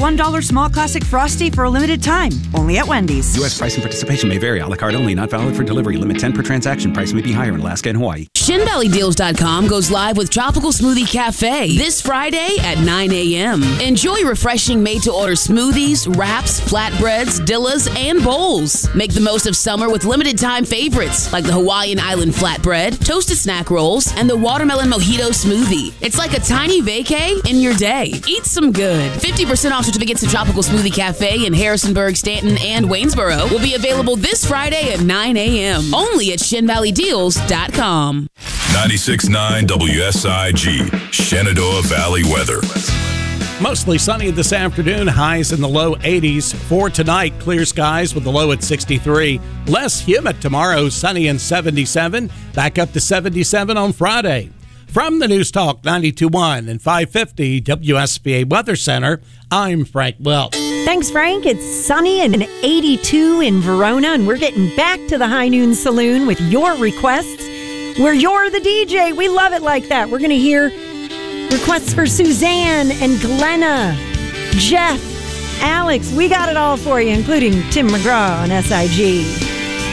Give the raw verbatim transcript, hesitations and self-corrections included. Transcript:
one dollar small classic Frosty for a limited time. Only at Wendy's. U S price and participation may vary. A la carte only. Not valid for delivery. Limit ten per transaction. Price may be higher in Alaska and Hawaii. Shin Valley Deals dot com goes live with Tropical Smoothie Cafe this Friday at nine a.m. Enjoy refreshing made-to-order smoothies, wraps, flatbreads, dillas, and bowls. Make the most of summer with limited-time favorites like the Hawaiian Island flatbread, toasted snack rolls, and the watermelon mojito smoothie. It's like a tiny vacay in your day. Eat some good. fifty percent off certificates to Tropical Smoothie Cafe in Harrisonburg, Stanton, and Waynesboro will be available this Friday at nine a.m. only at Shin Valley Deals dot com. ninety-six point nine W S I G, Shenandoah Valley weather. Mostly sunny this afternoon, highs in the low eighties. For tonight, clear skies with the low at sixty-three. Less humid tomorrow, sunny and seventy-seven. Back up to seventy-seven on Friday. From the News Talk ninety-two point one and five fifty W S B A Weather Center, I'm Frank Welch. Thanks, Frank. It's sunny and eighty-two in Verona, and we're getting back to the High Noon Saloon with your requests, where you're the D J. We love it like that. We're going to hear requests for Suzanne and Glenna, Jeff, Alex. We got it all for you, including Tim McGraw on S I G.